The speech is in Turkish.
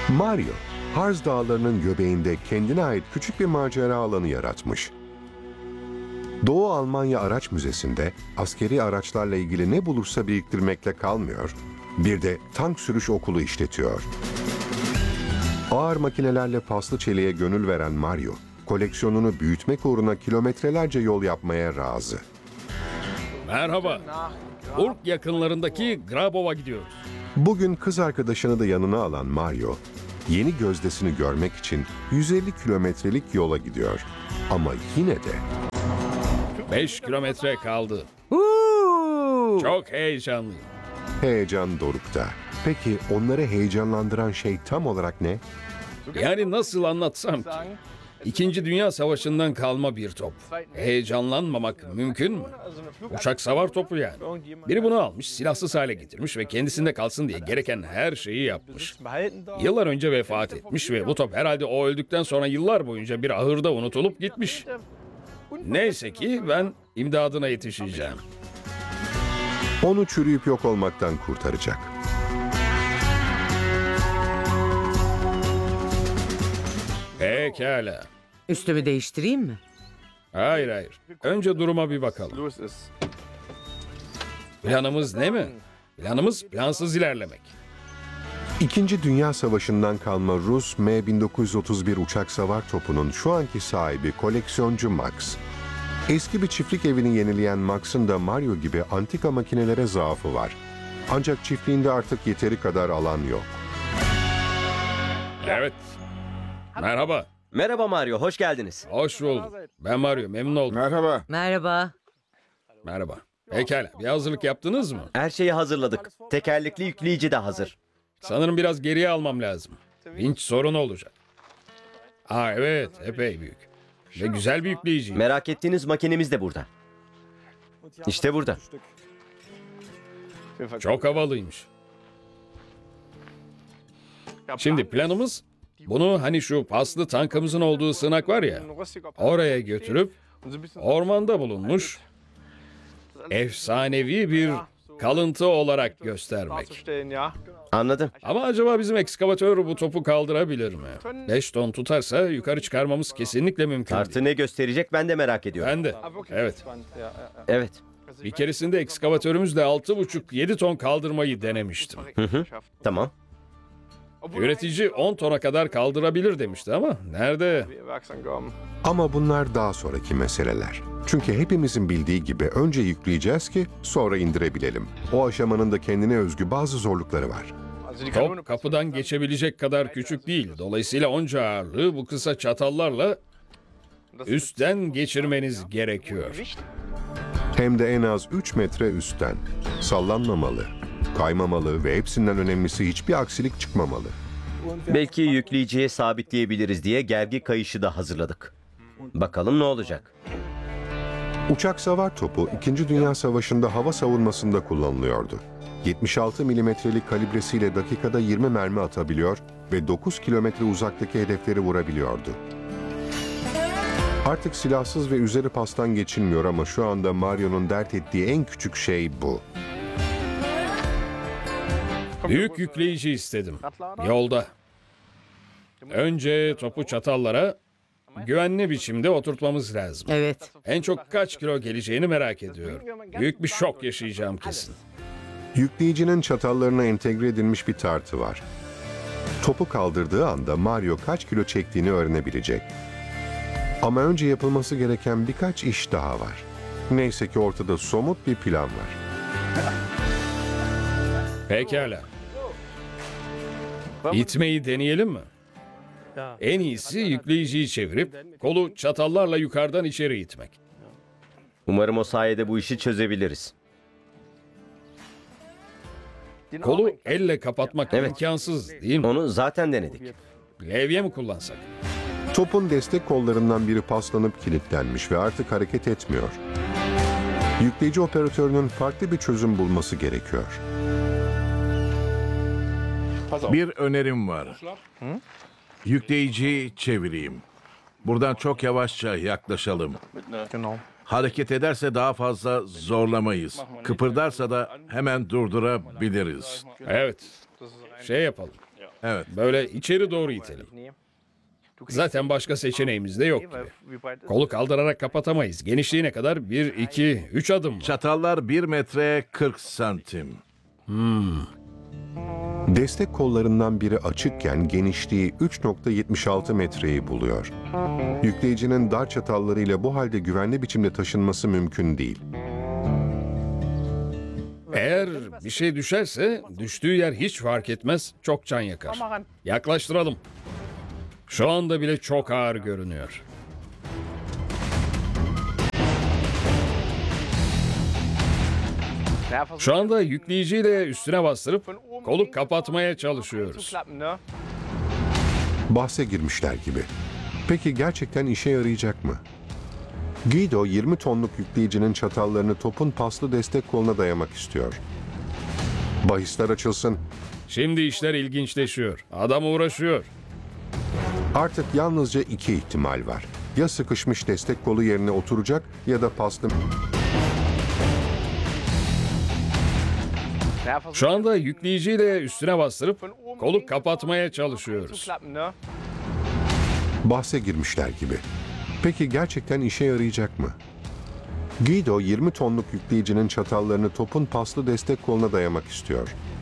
Mario, Harz Dağları'nın göbeğinde kendine ait küçük bir macera alanı yaratmış. Doğu Almanya Araç Müzesi'nde askeri araçlarla ilgili ne bulursa biriktirmekle kalmıyor, bir de tank sürüş okulu işletiyor. Ağır makinelerle paslı çeliğe gönül veren Mario, koleksiyonunu büyütmek uğruna kilometrelerce yol yapmaya razı. Merhaba. Urk yakınlarındaki Grabov'a gidiyoruz. Bugün kız arkadaşını da yanına alan Mario, yeni gözdesini görmek için 150 kilometrelik yola gidiyor. Ama yine de 5 kilometre kaldı. Çok heyecanlıyım. heyecan dorukta. Peki onları heyecanlandıran şey tam olarak ne? Yani nasıl anlatsam ki? İkinci Dünya Savaşı'ndan kalma bir top. Heyecanlanmamak mümkün mü? Uçak savar topu yani. Biri bunu almış, silahsız hale getirmiş ve kendisinde kalsın diye gereken her şeyi yapmış. Yıllar önce vefat etmiş ve bu top herhalde o öldükten sonra yıllar boyunca bir ahırda unutulup gitmiş. Neyse ki ben imdadına yetişeceğim. Onu çürüyüp yok olmaktan kurtaracak. Pekala. Üstümü değiştireyim mi? Hayır. Önce duruma bir bakalım. Planımız ne mi? Planımız plansız ilerlemek. İkinci Dünya Savaşı'ndan kalma Rus M-1931 uçak savar topunun şu anki sahibi koleksiyoncu Max. Eski bir çiftlik evini yenileyen Max'ın da Mario gibi antika makinelere zaafı var. Ancak çiftliğinde artık yeteri kadar alan yok. Evet. Merhaba. Merhaba Mario, hoş geldiniz. Hoş bulduk. Ben Mario, memnun oldum. Merhaba. Merhaba. Merhaba. Pekala, bir hazırlık yaptınız mı? Her şeyi hazırladık. Tekerlekli yükleyici de hazır. Sanırım biraz geriye almam lazım. Vinç sorunu olacak. Evet, epey büyük. Ve güzel bir yükleyici. Merak ettiğiniz makinemiz de burada. İşte burada. Çok havalıymış. Şimdi planımız, bunu hani şu paslı tankımızın olduğu sığınak var ya, oraya götürüp ormanda bulunmuş efsanevi bir kalıntı olarak göstermek. Anladım. Ama acaba bizim ekskavatör bu topu kaldırabilir mi? 5 ton tutarsa yukarı çıkarmamız kesinlikle mümkün değil. Tartı ne gösterecek ben de merak ediyorum. Ben de. Evet. Evet. Bir keresinde ekskavatörümüzle 6,5-7 ton kaldırmayı denemiştim. Tamam. Üretici 10 tona kadar kaldırabilir demişti ama nerede? Ama bunlar daha sonraki meseleler. Çünkü hepimizin bildiği gibi önce yükleyeceğiz ki sonra indirebilelim. O aşamanın da kendine özgü bazı zorlukları var. Top kapıdan geçebilecek kadar küçük değil. Dolayısıyla onca ağırlığı bu kısa çatallarla üstten geçirmeniz gerekiyor. Hem de en az 3 metre üstten. Sallanmamalı, kaymamalı ve hepsinden önemlisi hiçbir aksilik çıkmamalı. Belki yükleyiciye sabitleyebiliriz diye gergi kayışı da hazırladık. Bakalım ne olacak. Uçak savar topu 2. Dünya Savaşı'nda hava savunmasında kullanılıyordu. 76 milimetrelik kalibresiyle dakikada 20 mermi atabiliyor ve 9 kilometre uzaktaki hedefleri vurabiliyordu. Artık silahsız ve üzeri pastan geçilmiyor ama şu anda Mario'nun dert ettiği en küçük şey bu. Büyük yükleyici istedim. Yolda. Önce topu çatallara güvenli biçimde oturtmamız lazım. Evet. En çok kaç kilo geleceğini merak ediyorum. Büyük bir şok yaşayacağım kesin. Yükleyicinin çatallarına entegre edilmiş bir tartı var. Topu kaldırdığı anda Mario kaç kilo çektiğini öğrenebilecek. Ama önce yapılması gereken birkaç iş daha var. Neyse ki ortada somut bir plan var. Pekala. İtmeyi deneyelim mi? En iyisi yükleyiciyi çevirip kolu çatallarla yukarıdan içeri itmek. Umarım o sayede bu işi çözebiliriz. Kolu elle kapatmak Evet. imkansız değil mi? Onu zaten denedik. Levye mi kullansak? Topun destek kollarından biri paslanıp kilitlenmiş ve artık hareket etmiyor. Yükleyici operatörünün farklı bir çözüm bulması gerekiyor. Bir önerim var. Yükleyiciyi çevireyim. Buradan çok yavaşça yaklaşalım. Hareket ederse daha fazla zorlamayız. Kıpırdarsa da hemen durdurabiliriz. Evet. Şey yapalım. Evet. Böyle içeri doğru itelim. Zaten başka seçeneğimiz de yok gibi. Kolu kaldırarak kapatamayız. Genişliğine kadar 1, 2, 3 adım var. Çatallar 1 metre 40 santim. Destek kollarından biri açıkken genişliği 3,76 metreyi buluyor. Yükleyicinin dar çatallarıyla bu halde güvenli biçimde taşınması mümkün değil. Eğer bir şey düşerse düştüğü yer hiç fark etmez, çok can yakar. Yaklaştıralım. Şu anda bile çok ağır görünüyor. Şu anda yükleyiciyle üstüne bastırıp kolu kapatmaya çalışıyoruz. Bahse girmişler gibi. Peki gerçekten işe yarayacak mı? Guido 20 tonluk yükleyicinin çatallarını topun paslı destek koluna dayamak istiyor. Bahisler açılsın. Şimdi işler ilginçleşiyor. Adam uğraşıyor. Artık yalnızca iki ihtimal var. Ya sıkışmış destek kolu yerine oturacak ya da paslı... Şu anda yükleyiciyle üstüne bastırıp kolu kapatmaya çalışıyoruz. Bahse girmişler gibi. Peki gerçekten işe yarayacak mı? Guido 20 tonluk yükleyicinin çatallarını topun paslı destek koluna dayamak istiyor.